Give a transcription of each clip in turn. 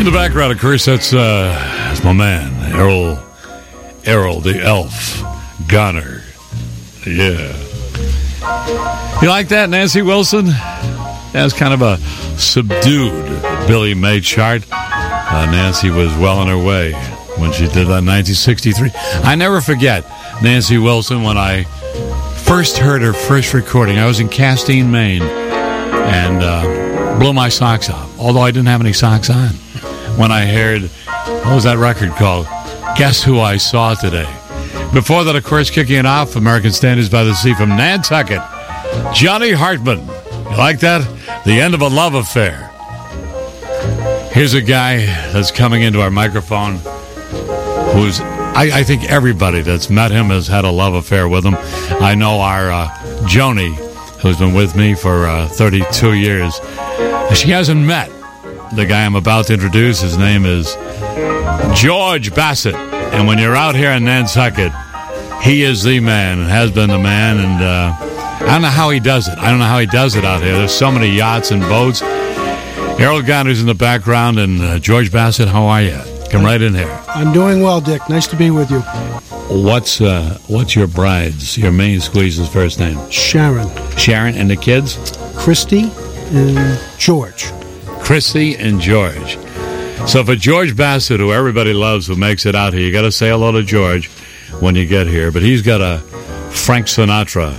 the background, of course, that's my man, Errol the Elf Garner. Yeah. You like that, Nancy Wilson? That's kind of a subdued Billy May chart. Nancy was well on her way when she did that in 1963. I never forget Nancy Wilson when I first heard her first recording. I was in Castine, Maine, and blew my socks off, although I didn't have any socks on. When I heard, what was that record called? Guess Who I Saw Today. Before that, of course, kicking it off, American Standards by the Sea from Nantucket, Johnny Hartman. You like that? The End of a Love Affair. Here's a guy that's coming into our microphone who's, I think everybody that's met him has had a love affair with him. I know our Joni, who's been with me for 32 years. She hasn't met the guy I'm about to introduce. His name is George Bassett. And when you're out here in Nantucket, he is the man and has been the man. And I don't know how he does it. I don't know how he does it out here. There's so many yachts and boats. Errol Garner's in the background. And George Bassett, how are you? Come right in here. I'm doing well, Dick. Nice to be with you. What's your bride's, your main squeeze's first name? Sharon. Sharon, and the kids? Christy and George. Christy and George. So for George Bassett, who everybody loves, who makes it out here, you got to say hello to George when you get here. But he's got a Frank Sinatra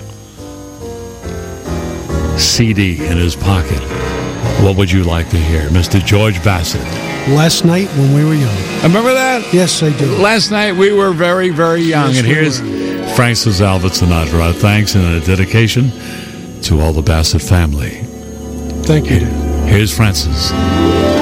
CD in his pocket. What would you like to hear, Mr. George Bassett? Last Night When We Were Young. Remember that? Yes, I do. Last night we were very, very young. Yes, and here's Frank Sinatra. Our thanks and a dedication to all the Bassett family. Thank you. Here's Francis.